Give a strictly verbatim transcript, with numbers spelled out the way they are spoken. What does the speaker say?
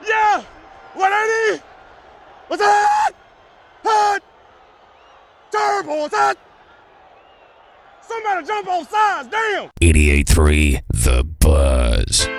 ya! one eighty! What's that? Hot! Turbo, what's that? Somebody jump on sides, damn! eighty-eight point three The Buzz.